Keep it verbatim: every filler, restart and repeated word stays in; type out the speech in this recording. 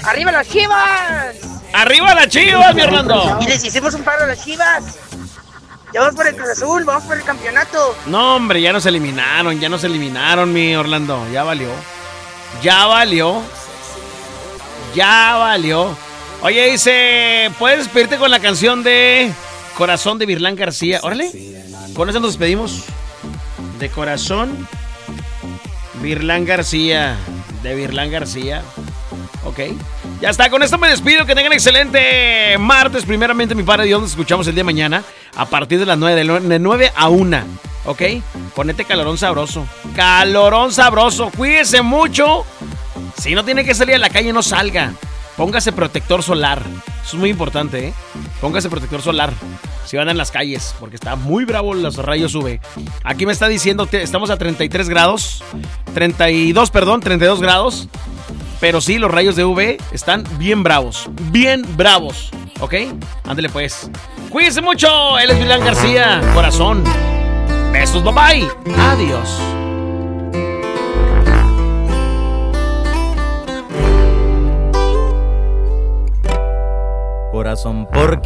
¡Arriba las Chivas! ¡Arriba las Chivas, mi Orlando! Y les hicimos un paro a las Chivas. Ya vamos por el Cruz Azul, vamos por el campeonato. No, hombre, ya nos eliminaron, ya nos eliminaron, mi Orlando. Ya valió. Ya valió. Ya valió. Oye, dice, ¿puedes despedirte con la canción de Corazón de Virlán García? Órale. Con eso nos despedimos. De Corazón Virlán García. De Virlán García. Ok. Ya está, con esto me despido. Que tengan excelente martes. Primeramente, mi padre Dios, nos escuchamos el día de mañana a partir de las nueve, de nueve a una. ¿Ok? Ponete calorón sabroso. Calorón sabroso. Cuídese mucho. Si no tiene que salir a la calle, no salga. Póngase protector solar. Eso es muy importante, ¿eh? Póngase protector solar si van en las calles, porque está muy bravo los rayos U V. Aquí me está diciendo, estamos a treinta y tres grados. treinta y dos, perdón, treinta y dos grados. Pero sí, los rayos de U V están bien bravos. Bien bravos. ¿Ok? Ándale pues. Cuídense mucho. Él es Virlán García. Corazón. Besos, bye bye. Adiós. Corazón, porque